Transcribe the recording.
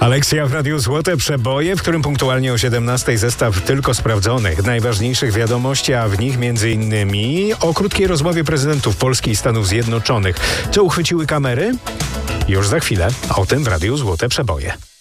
Aleksja w Radiu Złote Przeboje, w którym punktualnie o 17 zestaw tylko sprawdzonych, najważniejszych wiadomości, a w nich m.in. o krótkiej rozmowie prezydentów Polski i Stanów Zjednoczonych. Co uchwyciły kamery? Już za chwilę. O tym w Radiu Złote Przeboje.